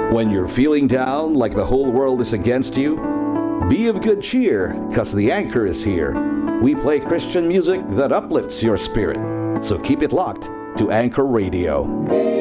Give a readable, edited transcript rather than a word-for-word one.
When you're feeling down like the whole world is against you, be of good cheer, cause the Anchor is here. We play Christian music that uplifts your spirit. So keep it locked to Anchor Radio.